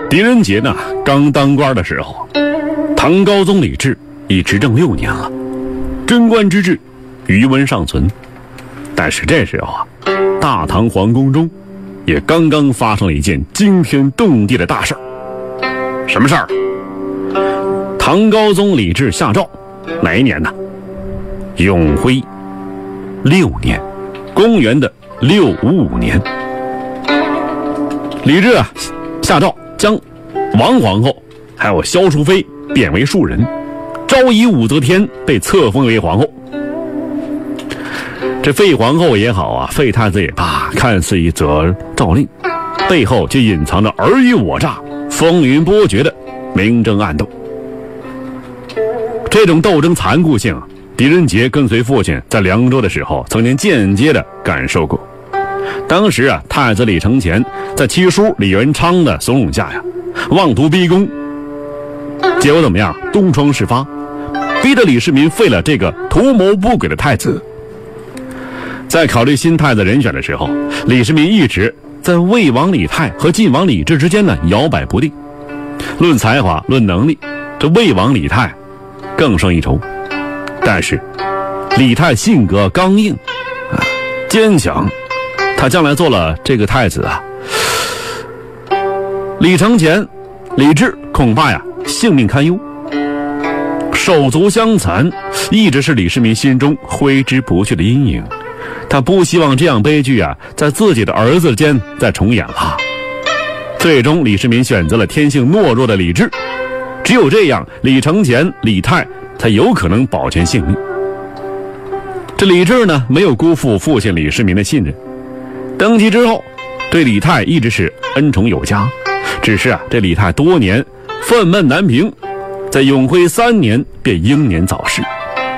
狄仁杰呢刚当官的时候，唐高宗李治已执政6年了，贞观之治余温尚存。但是这时候啊，大唐皇宫中也刚刚发生了一件惊天动地的大事儿。什么事儿？唐高宗李治下诏，哪一年呢？永徽6年，公元的655年。李治啊下诏将王皇后还有萧淑妃贬为庶人，昭仪武则天被册封为皇后。这废皇后也好啊，废太子也罢，看似一则诏令，背后却隐藏着尔虞我诈、风云波谲的明争暗斗。这种斗争残酷性，狄仁杰跟随父亲在凉州的时候曾经间接的感受过。当时啊，太子李承乾在七叔李元昌的怂恿下呀，妄图逼宫，结果怎么样？东窗事发，逼得李世民废了这个图谋不轨的太子。在考虑新太子人选的时候，李世民一直在魏王李泰和晋王李治之间呢摇摆不定。论才华，论能力，这魏王李泰更胜一筹。但是李泰性格刚硬坚强，他将来做了这个太子啊，李承乾、李治恐怕呀性命堪忧。手足相残一直是李世民心中挥之不去的阴影，他不希望这样悲剧啊在自己的儿子间再重演了。最终李世民选择了天性懦弱的李治，只有这样，李承乾、李泰才有可能保全性命。这李治呢没有辜负父亲李世民的信任，登基之后对李泰一直是恩宠有加，只是啊这李泰多年愤懑难平，在永徽3年便英年早逝。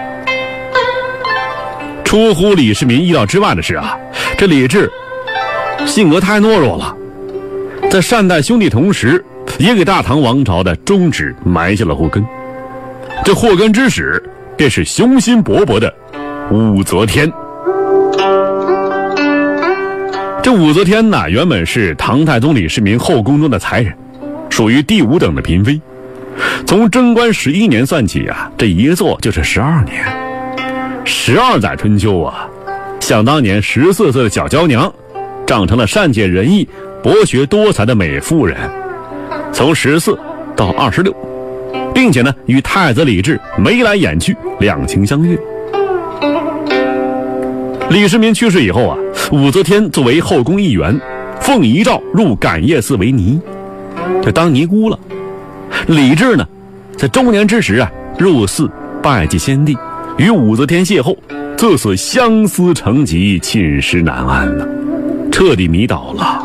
出乎李世民意料之外的是啊，这李治性格太懦弱了，在善待兄弟同时，也给大唐王朝的终止埋下了祸根。这祸根之始便是雄心勃勃的武则天。这武则天呢，原本是唐太宗李世民后宫中的才人，属于第5等的嫔妃。从贞观11年算起啊，这一做就是12年，12载春秋啊。想当年14岁的小娇娘，长成了善解人意、博学多才的美妇人，从14到26，并且呢与太子李治眉来眼去，两情相悦。李世民去世以后啊，武则天作为后宫一员，奉遗诏入感业寺为尼，就当尼姑了。李治呢在中年之时啊，入寺拜祭先帝，与武则天邂逅，自此相思成疾，寝食难安了，彻底迷倒了。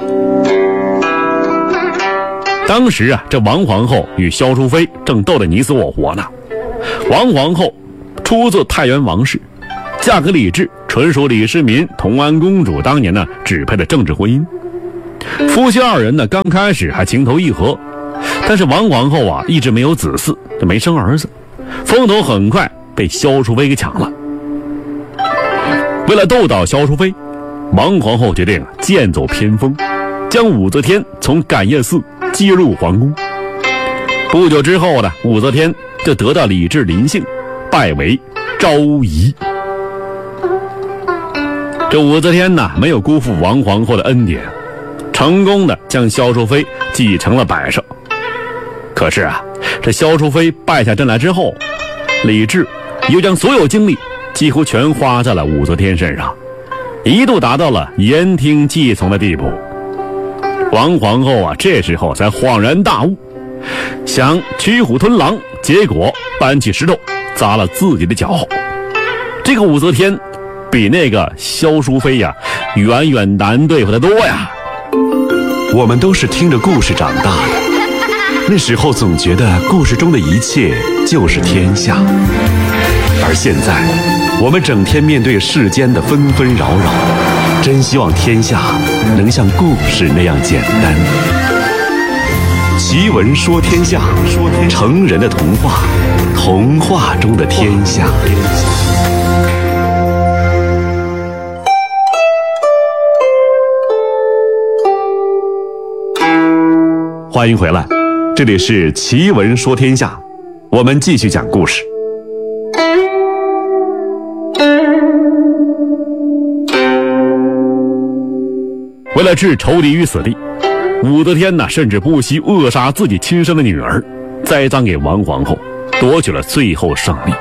当时啊，这王皇后与萧淑妃正斗得你死我活呢。王皇后出自太原王氏，嫁给李治，纯属李世民、同安公主当年呢指配的政治婚姻。夫妻二人呢刚开始还情投意合，但是王皇后啊一直没有子嗣，就没生儿子，风头很快被萧淑妃给抢了。为了斗倒萧淑妃，王皇后决定剑走偏锋，将武则天从感业寺接入皇宫。不久之后呢，武则天就得到李治临幸，拜为昭仪。这武则天呢没有辜负王皇后的恩典，成功的将萧淑妃继承了摆设。可是啊，这萧淑妃败下阵来之后，李治又将所有精力几乎全花在了武则天身上，一度达到了言听计从的地步。王皇后啊这时候才恍然大悟，想驱虎吞狼，结果搬起石头砸了自己的脚。这个武则天比那个萧淑妃呀远远难对付得多呀。 我们都是听着故事长大的，那时候总觉得故事中的一切就是天下，而现在我们整天面对世间的纷纷扰扰，真希望天下能像故事那样简单。奇闻说天下，成人的童话，童话中的天下。 欢迎回来。 这里是奇闻说天下，我们继续讲故事。 为了置仇敌于死地，武则天甚至不惜扼杀自己亲生的女儿，栽赃给王皇后，夺取了最后胜利。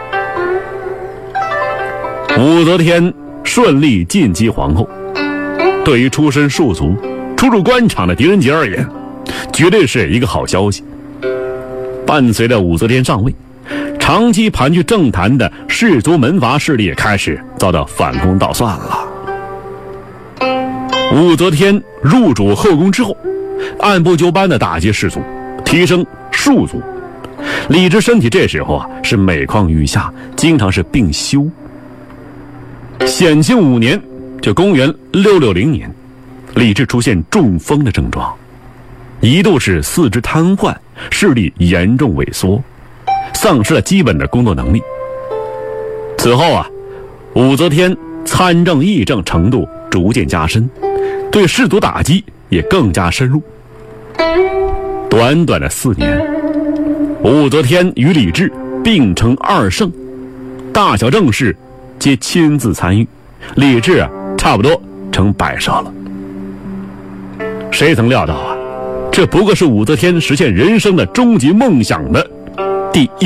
武则天顺利晋级皇后，对于出身庶族、初入官场的狄仁杰而言，绝对是一个好消息。伴随着武则天上位，长期盘踞政坛的士族门阀势力也开始遭到反攻倒算了。武则天入主后宫之后，按部就班地打击士族，提升庶族。李治身体这时候是每况愈下，经常是病休。显庆5年，就公元660年，李治出现中风的症状，一度是四肢瘫痪，视力严重萎缩，丧失了基本的工作能力。此后武则天参政议政程度逐渐加深，对士族打击也更加深入。短短的4年，武则天与李治并称2圣，大小政事皆亲自参与，李治差不多成摆设了。谁曾料到这不过是武则天实现人生的终极梦想的第